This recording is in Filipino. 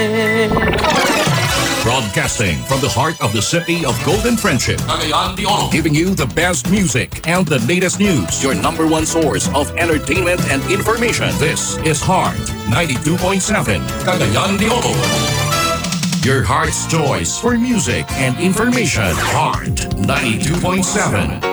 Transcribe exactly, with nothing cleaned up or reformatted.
Broadcasting from the heart of the city of Golden Friendship, Cagayan de Oro, giving you the best music and the latest news. Your number one source of entertainment and information. This is Heart ninety-two point seven, Cagayan de Oro. Your heart's choice for music and information. Heart ninety-two point seven.